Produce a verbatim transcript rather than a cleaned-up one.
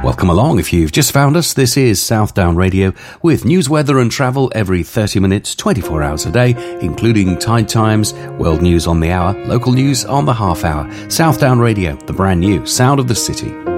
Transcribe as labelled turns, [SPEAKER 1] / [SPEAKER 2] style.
[SPEAKER 1] Welcome along. If you've just found us, this is Southdown Radio with news, weather and travel every thirty minutes, twenty-four hours a day, including tide times, world news on the hour, local news on the half hour. Southdown Radio, the brand new sound of the city.